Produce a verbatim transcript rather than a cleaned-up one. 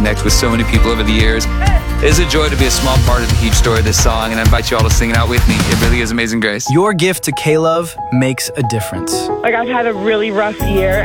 connect with so many people over the years. It is a joy to be a small part of the huge story of this song, and I invite you all to sing it out with me. It really is Amazing Grace. Your gift to K-Love makes a difference. Like, I've had a really rough year.